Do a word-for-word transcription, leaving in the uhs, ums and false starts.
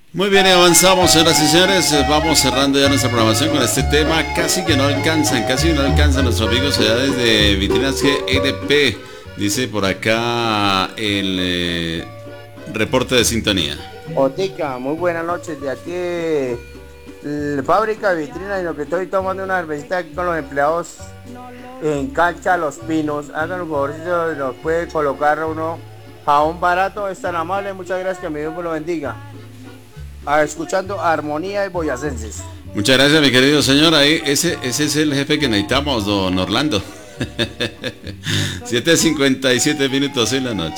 Muy bien, y avanzamos, señoras y señores. Vamos cerrando ya nuestra programación con este tema. Casi que no alcanzan, casi que no alcanzan nuestros amigos allá desde Vitrinas G L P. Dice por acá el eh, reporte de sintonía. Otica, muy buenas noches. De aquí, de la fábrica de vitrinas, y lo que estoy tomando una cervecita aquí con los empleados en Cancha Los Pinos. Háganme un favor si se nos puede colocar uno a un barato. Es tan amable, muchas gracias, que mi Dios lo bendiga. Ah, escuchando Armonía de Boyacenses. Muchas gracias, mi querido señor. Ahí, ese, ese es el jefe que necesitamos, don Orlando. siete cincuenta y siete minutos en la noche.